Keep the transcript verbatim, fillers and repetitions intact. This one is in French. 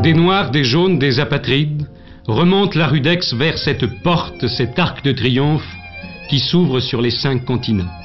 Des Noirs, des Jaunes, des Apatrides remontent la rue d'Aix vers cette porte, cet arc de triomphe qui s'ouvre sur les cinq continents.